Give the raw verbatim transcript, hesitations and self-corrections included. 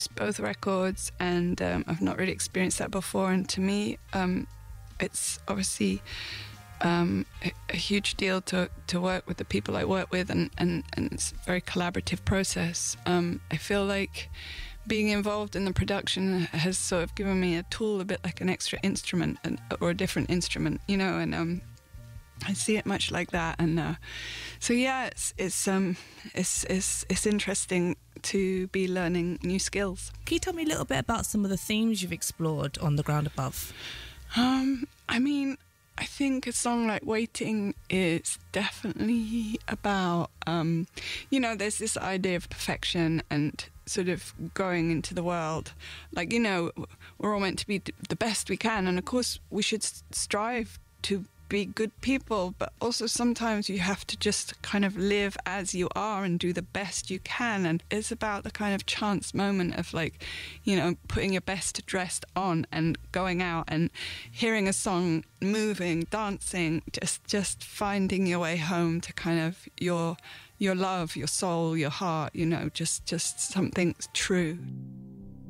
both records, and um, I've not really experienced that before. And to me, um, it's obviously um, a, a huge deal to, to work with the people I work with, and, and, and it's a very collaborative process. Um, I feel like being involved in the production has sort of given me a tool, a bit like an extra instrument, and, or a different instrument, you know, and um, I see it much like that. And uh, so yeah, it's it's um it's it's it's interesting to be learning new skills. Can you tell me a little bit about some of the themes you've explored on The Ground Above? Um, I mean, I think a song like Waiting is definitely about, um, you know, there's this idea of perfection and sort of going into the world. Like, you know, we're all meant to be the best we can. And of course, we should strive to be good people, but also sometimes you have to just kind of live as you are and do the best you can. And it's about the kind of chance moment of, like, you know, putting your best dressed on and going out and hearing a song, moving, dancing, just just finding your way home to kind of your your love, your soul, your heart, you know, just just something true.